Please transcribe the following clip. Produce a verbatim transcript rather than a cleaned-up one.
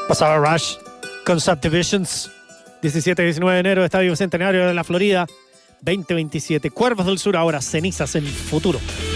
Pasaba Rush con Subdivisions. diecisiete y diecinueve de enero, Estadio Bicentenario de la Florida. veinte veintisiete. Cuervos del Sur ahora, cenizas en el futuro.